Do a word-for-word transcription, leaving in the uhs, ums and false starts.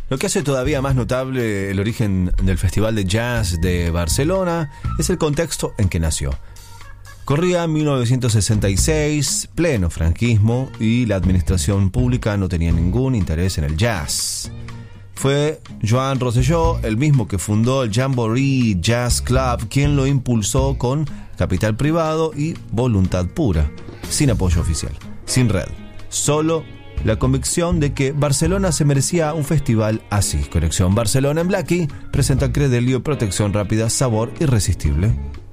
Lo que hace todavía más notable el origen del Festival de Jazz de Barcelona es el contexto en que nació. Corría mil novecientos sesenta y seis, pleno franquismo, y la administración pública no tenía ningún interés en el jazz. Fue Joan Rosselló, el mismo que fundó el Jamboree Jazz Club, quien lo impulsó con capital privado y voluntad pura, sin apoyo oficial, sin red, solo la convicción de que Barcelona se merecía un festival así. Conexión Barcelona en Blackie presenta Credelio, protección rápida, sabor irresistible.